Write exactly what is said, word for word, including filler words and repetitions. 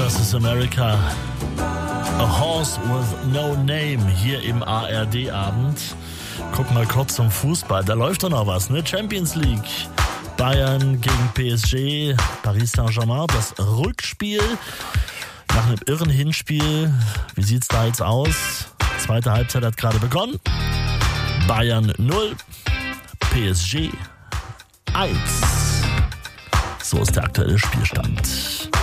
Das ist America. A Horse with No Name hier im A R D-Abend. Guck mal kurz zum Fußball. Da läuft doch noch was, ne? Champions League. Bayern gegen P S G. Paris Saint-Germain. Das Rückspiel nach einem irren Hinspiel. Wie sieht's da jetzt aus? Zweite Halbzeit hat gerade begonnen. Bayern null. P S G eins. So ist der aktuelle Spielstand.